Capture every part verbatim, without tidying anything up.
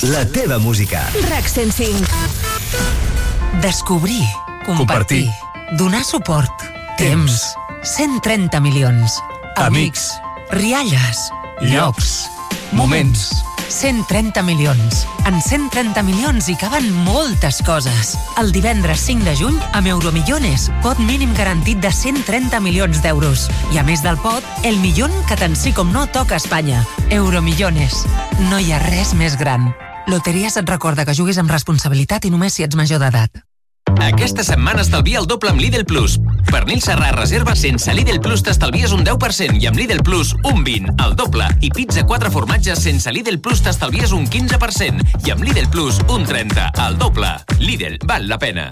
La teva música. RAC cent cinc. Descobrir, compartir, Compartir. donar suport, temps, cent trenta milions, amics, rialles, llocs, moments, cent trenta milions. En cent trenta milions hi caben moltes coses. El divendres cinc de juny, amb Euromillones, pot mínim garantit de cent trenta milions d'euros. I a més del pot, el millón que tant sí com no toca a Espanya. Euromillones. No hi ha res més gran. Loteries et recorda que juguis amb responsabilitat i només si ets major d'edat. Aquesta setmana estalvia el doble amb Lidl Plus. Pernil serrà reserva sense Lidl Plus t'estalvies un deu per cent i amb Lidl Plus un vint, el doble. I pizza quatre formatges sense Lidl Plus t'estalvies un quinze per cent i amb Lidl Plus un trenta, el doble. Lidl, val la pena.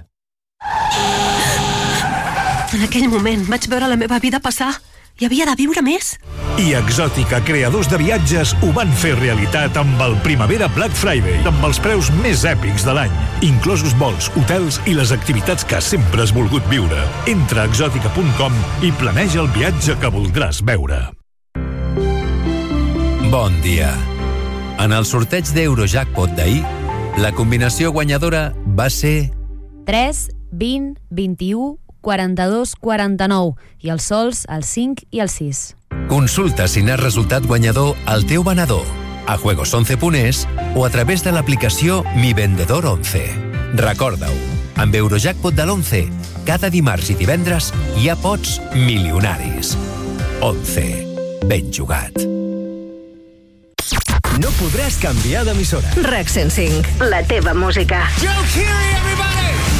En aquell moment vaig veure la meva vida passar. Hi havia de viure més. I Exòtica, creadors de viatges, ho van fer realitat amb el Primavera Black Friday, amb els preus més èpics de l'any, inclosos vols, hotels i les activitats que sempre has volgut viure. Entra a exòtica punt com i planeja el viatge que voldràs veure. Bon dia. En el sorteig d'Eurojackpot d'ahir, la combinació guanyadora va ser tres, vint, vint-i-u, quaranta-dos, quaranta-nou i els sols el cinc i el sis. Consulta si n'has resultat guanyador al teu venedor, a juegos once punt es o a través de l'aplicació Mi Vendedor once. Recorda-ho, amb Eurojackpot de l'onze, cada dimarts i divendres hi ha pots milionaris. once. Ben jugat. No podràs canviar d'emissora. RAC cent cinc. La teva música. Joe Keery, everybody!